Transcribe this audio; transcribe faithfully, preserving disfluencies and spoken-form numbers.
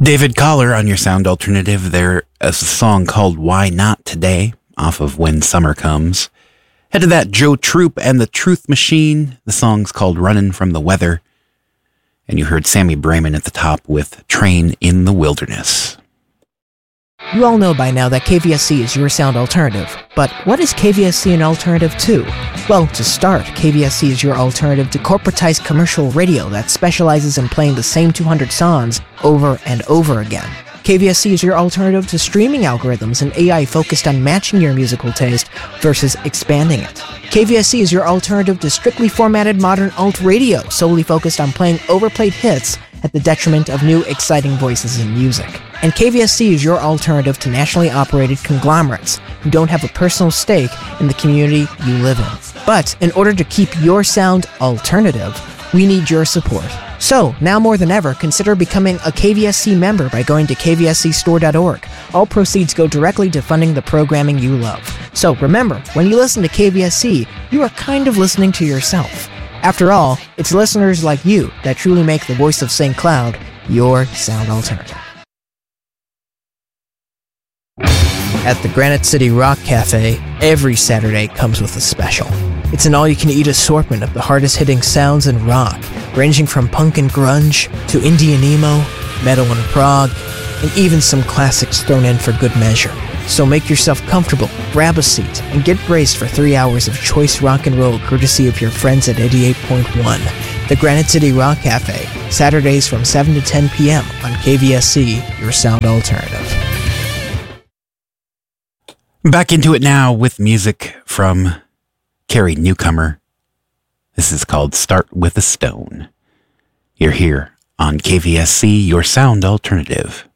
David Collar on your sound alternative. There is a song called Why Not Today off of When Summer Comes. Head to that Joe Troop and the Truth Machine. The song's called Runnin' from the Weather. And you heard Sammy Brayman at the top with Train in the Wilderness. You all know by now that K V S C is your sound alternative. But what is K V S C an alternative to? Well, to start, K V S C is your alternative to corporatized commercial radio that specializes in playing the same two hundred songs over and over again. K V S C is your alternative to streaming algorithms and A I focused on matching your musical taste versus expanding it. K V S C is your alternative to strictly formatted modern alt radio, solely focused on playing overplayed hits at the detriment of new, exciting voices in music. And K V S C is your alternative to nationally operated conglomerates who don't have a personal stake in the community you live in. But in order to keep your sound alternative, we need your support. So, now more than ever, consider becoming a K V S C member by going to k v s c store dot org. All proceeds go directly to funding the programming you love. So remember, when you listen to K V S C, you are kind of listening to yourself. After all, it's listeners like you that truly make the voice of Saint Cloud your sound alternative. At the Granite City Rock Cafe, every Saturday comes with a special. It's an all-you-can-eat assortment of the hardest-hitting sounds in rock, ranging from punk and grunge to indie and emo, metal and prog, and even some classics thrown in for good measure. So make yourself comfortable, grab a seat, and get braced for three hours of choice rock and roll courtesy of your friends at eighty-eight point one. The Granite City Rock Cafe, Saturdays from seven to ten p.m. on K V S C, your sound alternative. Back into it now with music from Carrie Newcomer. This is called Start With a Stone. You're here on K V S C, your sound alternative.